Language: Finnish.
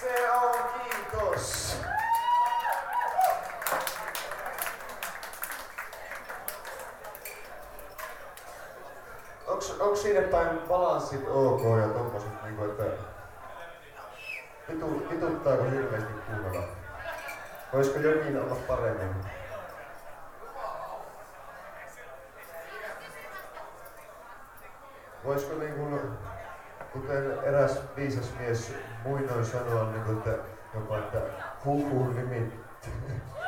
Se on, kiitos. Onks siinä päin balanssit ok ja tommoset niinku, että vituttaako hirveesti kuunnella? Voisiko jokin olla paremmin? Voisiko niinku, kuten eräs viisas mies muinoin sanoa, niinku, että jopa että huuhuun nimi